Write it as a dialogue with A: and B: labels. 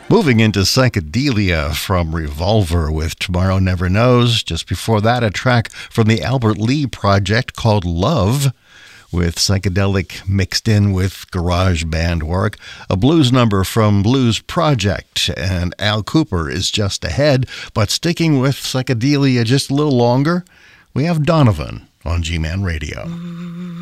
A: Moving into psychedelia from Revolver with Tomorrow Never Knows. Just before that, a track from the Albert Lee Project called Love, with psychedelic mixed in with garage band work. A blues number from Blues Project, and Al Cooper is just ahead. But sticking with psychedelia just a little longer, we have Donovan on G-Man Radio.